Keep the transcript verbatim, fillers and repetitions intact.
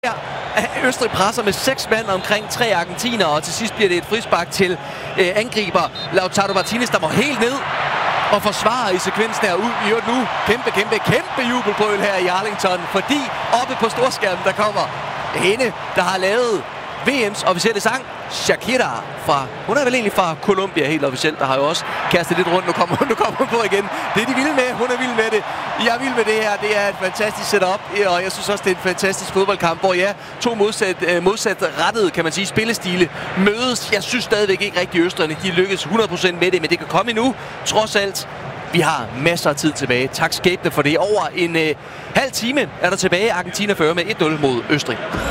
Ja, Østrig presser med seks mand omkring tre argentinere, og til sidst bliver det et frispark til øh, angriber Lautaro Martinez, der må helt ned og forsvarer i sekvensen her ud. I øvrigt nu kæmpe, kæmpe, kæmpe jubelbrøl her i Arlington, fordi oppe på storskærmen, der kommer hende, der har lavet V M's officielle sang, Shakira fra, hun er vel egentlig fra Colombia helt officielt, der har jo også kastet lidt rundt. Nu kommer hun, nu kommer hun på igen. Det er de vilde med, hun er vild med det. Jeg er vild med det her, det er et fantastisk setup, og jeg synes også, det er en fantastisk fodboldkamp, hvor ja, to modsat, modsat rettede, kan man sige, spillestile mødes. Jeg synes stadigvæk ikke rigtig, Østrigerne, de lykkes hundrede procent med det, men det kan komme endnu, trods alt. Vi har masser af tid tilbage. Tak skæbne for det. Over en øh, halv time er der tilbage. Argentina fører med et nul mod Østrig.